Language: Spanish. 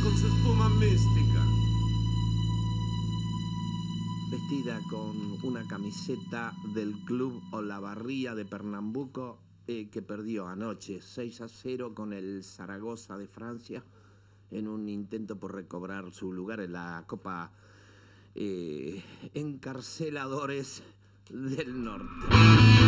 con su espuma mística. Vestida con una camiseta del club Olavarría de Pernambuco, que perdió anoche 6-0 con el Zaragoza de Francia en un intento por recobrar su lugar en la Copa Encarceladores del Norte.